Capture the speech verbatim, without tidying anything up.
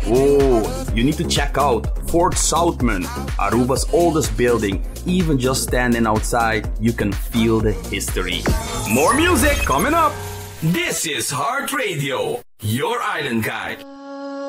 Oh, you need to check out Fort Southman, Aruba's oldest building. Even just standing outside, you can feel the history. More music coming up. This is Heart Radio, your island guide.